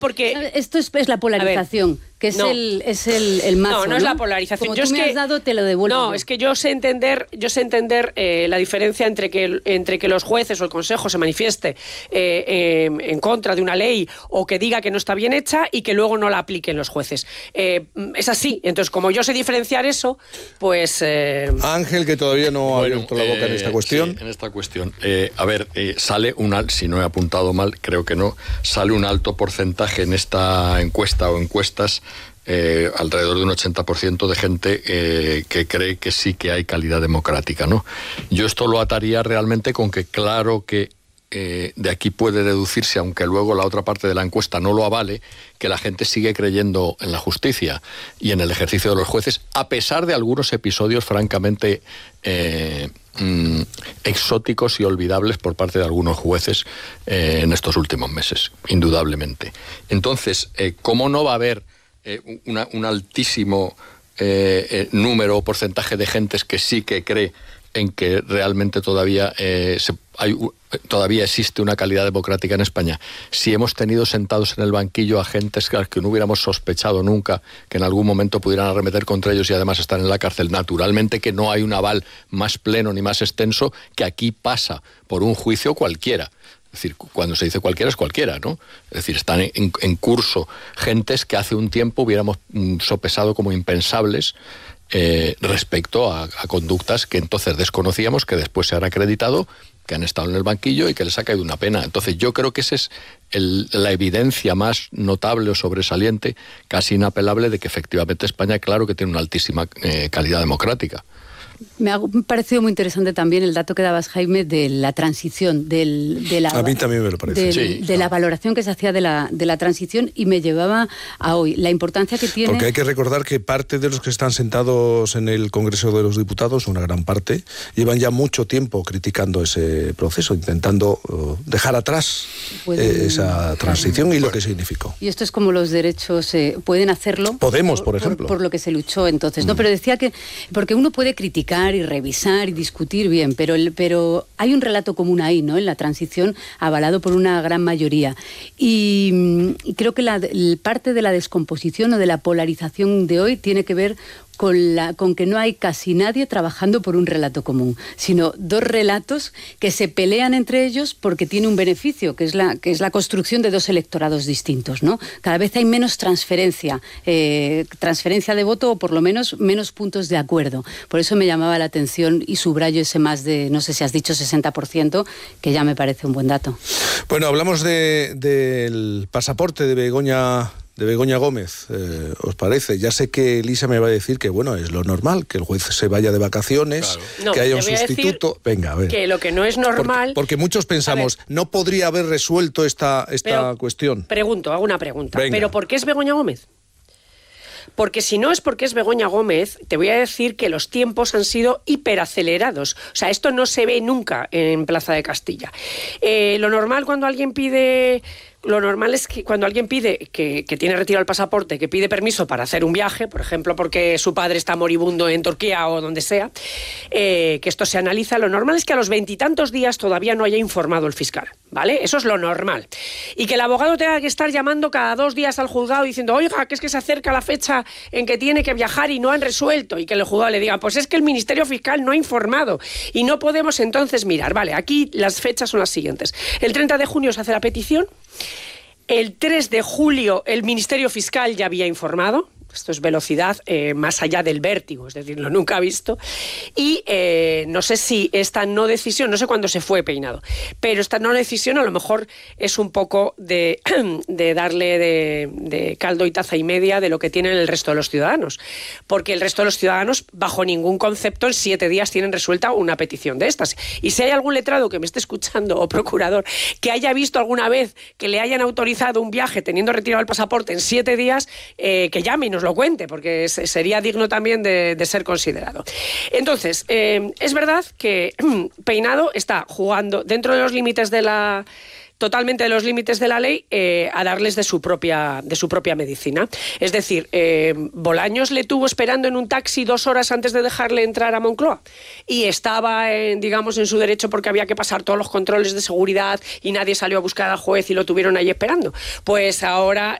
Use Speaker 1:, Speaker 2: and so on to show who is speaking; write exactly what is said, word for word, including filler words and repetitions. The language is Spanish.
Speaker 1: porque...
Speaker 2: Esto es, es la polarización, que es,
Speaker 1: no.
Speaker 2: el, es el, el mazo,
Speaker 1: No, no,
Speaker 2: ¿no?
Speaker 1: es la polarización.
Speaker 2: Como
Speaker 1: yo
Speaker 2: tú
Speaker 1: es
Speaker 2: me
Speaker 1: que,
Speaker 2: has dado, te lo devuelvo.
Speaker 1: No,
Speaker 2: yo.
Speaker 1: es que yo sé entender, yo sé entender eh, la diferencia entre que, entre que los jueces o el Consejo se manifieste eh, eh, en contra de una ley o que diga que no está bien hecha y que luego no la apliquen los jueces. Eh, es así. Entonces, como yo sé diferenciar eso, pues... Eh...
Speaker 3: Ángel, que todavía no ha
Speaker 4: bueno,
Speaker 3: abierto la boca
Speaker 4: eh,
Speaker 3: en esta cuestión.
Speaker 4: Sí, en esta cuestión. Eh, a ver, eh, sale un alto, si no he apuntado mal, creo que no, sale un alto porcentaje en esta encuesta o encuestas, eh, alrededor de un ochenta por ciento de gente eh, que cree que sí que hay calidad democrática, ¿no? Yo esto lo ataría realmente con que claro que eh, de aquí puede deducirse, aunque luego la otra parte de la encuesta no lo avale, que la gente sigue creyendo en la justicia y en el ejercicio de los jueces, a pesar de algunos episodios francamente eh, mm, exóticos y olvidables por parte de algunos jueces eh, en estos últimos meses, indudablemente. Entonces, eh, ¿cómo no va a haber eh, una, un altísimo eh, eh, número o porcentaje de gentes que sí que cree en que realmente todavía eh, se, hay, todavía existe una calidad democrática en España? Si hemos tenido sentados en el banquillo a gentes que, que no hubiéramos sospechado nunca que en algún momento pudieran arremeter contra ellos y además están en la cárcel, naturalmente que no hay un aval más pleno ni más extenso que aquí pasa por un juicio cualquiera. Es decir, cuando se dice cualquiera es cualquiera, ¿no? Es decir, están en, en curso gentes que hace un tiempo hubiéramos mm, sopesado como impensables eh, respecto a, a conductas que entonces desconocíamos, que después se han acreditado, que han estado en el banquillo y que les ha caído una pena. Entonces yo creo que esa es el, la evidencia más notable o sobresaliente, casi inapelable, de que efectivamente España, claro que tiene una altísima eh, calidad democrática.
Speaker 2: Me ha parecido muy interesante también el dato que dabas, Jaime, de la transición, del, de la,
Speaker 3: a mí también me lo parece.
Speaker 2: Del,
Speaker 3: sí,
Speaker 2: de
Speaker 3: claro.
Speaker 2: la valoración que se hacía de la, de la transición, y me llevaba a hoy la importancia que tiene...
Speaker 3: Porque hay que recordar que parte de los que están sentados en el Congreso de los Diputados, una gran parte, llevan ya mucho tiempo criticando ese proceso, intentando uh, dejar atrás eh, esa transición y bueno, lo que significó.
Speaker 2: Y esto es como los derechos, eh, pueden hacerlo...
Speaker 3: Podemos, por, por ejemplo.
Speaker 2: Por, por lo que se luchó entonces, ¿no? Mm. Pero decía que... Porque uno puede criticar y revisar y discutir bien, pero, el, pero hay un relato común ahí, ¿no? En la transición, avalado por una gran mayoría. Y, y creo que la, el parte de la descomposición o de la polarización de hoy tiene que ver con, la, con que no hay casi nadie trabajando por un relato común, sino dos relatos que se pelean entre ellos porque tiene un beneficio, que es la, que es la construcción de dos electorados distintos, ¿no? Cada vez hay menos transferencia, eh, transferencia de voto, o por lo menos menos puntos de acuerdo. Por eso me llamaba la atención y subrayo ese más de, no sé si has dicho sesenta por ciento, que ya me parece un buen dato.
Speaker 3: Bueno, hablamos de, del pasaporte de Begoña... de Begoña Gómez, eh, ¿os parece? Ya sé que Elisa me va a decir que, bueno, es lo normal, que el juez se vaya de vacaciones, claro. no, que haya un sustituto. Venga, a ver.
Speaker 1: Que lo que no es normal...
Speaker 3: Porque, porque muchos pensamos, ¿no podría haber resuelto esta, esta
Speaker 1: pero,
Speaker 3: cuestión?
Speaker 1: Pregunto, hago una pregunta.
Speaker 3: Venga.
Speaker 1: ¿Pero por qué es Begoña Gómez? Porque si no es porque es Begoña Gómez, te voy a decir que los tiempos han sido hiperacelerados. O sea, esto no se ve nunca en Plaza de Castilla. Eh, lo normal cuando alguien pide... Lo normal es que cuando alguien pide, que, que tiene retirado el pasaporte, que pide permiso para hacer un viaje, por ejemplo, porque su padre está moribundo en Turquía o donde sea, eh, que esto se analiza, lo normal es que a los veintitantos días todavía no haya informado el fiscal, ¿vale? Eso es lo normal. Y que el abogado tenga que estar llamando cada dos días al juzgado diciendo, oiga, que es que se acerca la fecha en que tiene que viajar y no han resuelto, y que el juzgado le diga, pues es que el Ministerio Fiscal no ha informado y no podemos entonces mirar. Vale, aquí las fechas son las siguientes. El treinta de junio se hace la petición. El tres de julio el Ministerio Fiscal ya había informado. Esto es velocidad eh, más allá del vértigo, es decir, lo nunca he visto. Y eh, no sé si esta no decisión, no sé cuándo se fue Peinado, pero esta no decisión a lo mejor es un poco de, de darle de, de caldo y taza y media de lo que tienen el resto de los ciudadanos. Porque el resto de los ciudadanos, bajo ningún concepto, en siete días tienen resuelta una petición de estas. Y si hay algún letrado que me esté escuchando o procurador que haya visto alguna vez que le hayan autorizado un viaje teniendo retirado el pasaporte en siete días, eh, que llame y nos lo cuente, porque sería digno también de, de ser considerado. Entonces, eh, es verdad que Peinado está jugando dentro de los límites de la totalmente de los límites de la ley eh, a darles de su propia, de su propia medicina. Es decir, eh, Bolaños le tuvo esperando en un taxi dos horas antes de dejarle entrar a Moncloa y estaba, en, digamos, en su derecho porque había que pasar todos los controles de seguridad y nadie salió a buscar al juez y lo tuvieron ahí esperando. Pues ahora